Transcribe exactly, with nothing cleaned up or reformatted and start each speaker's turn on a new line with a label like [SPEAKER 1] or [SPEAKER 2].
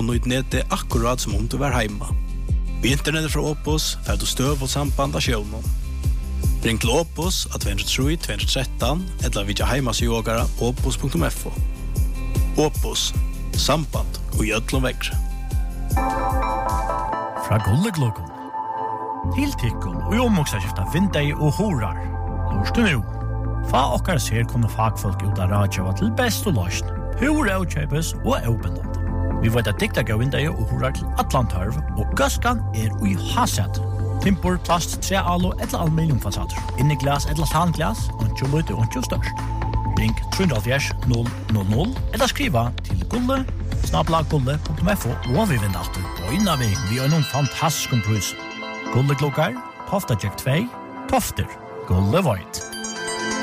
[SPEAKER 1] kunne ut nettet akkurat som om du var heima. Vi internettet fra Opus får du støv og samband av sjøvnen. Ring til Opus av två tre tre två ett tre eller vidja heimasjågara opus punktum f o. Opus, samband og gjødlom vekkre.
[SPEAKER 2] Fra Gulleglokon til Tikkun og omvoksaskifta vindei og horar. Lorstu nu. Fa okkar ser kunne fagfolk ut av radjava til best og løsn. Hur avkjøpes og avbindende. Vi vet at dikta gav vindei og horar til Atlantarv og gaskan er ui hasset. Timpor, plast, tre alo eller aluminiumfasader. Inni glas eller tanglas, ontjo løyte ontjo størst. Ring tre null null null null eller skriva til gulle snabla gulle punktum f o og vi vinner alltid på innan vi vi har noen fantastisk pris. Gulle klokkar, Tofta Jack två, Tofter, Gulle Void.